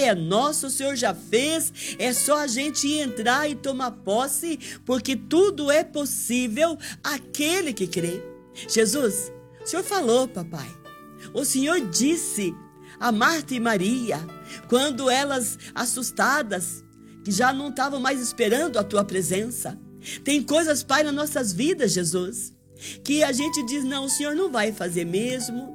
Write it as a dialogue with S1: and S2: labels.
S1: Pai é nosso, o Senhor já fez, é só a gente entrar e tomar posse, porque tudo é possível àquele que crê. Jesus, o Senhor falou, papai, o Senhor disse a Marta e Maria, quando elas assustadas, que já não estavam mais esperando a tua presença. Tem coisas, Pai, nas nossas vidas, Jesus, que a gente diz, não, o Senhor não vai fazer mesmo,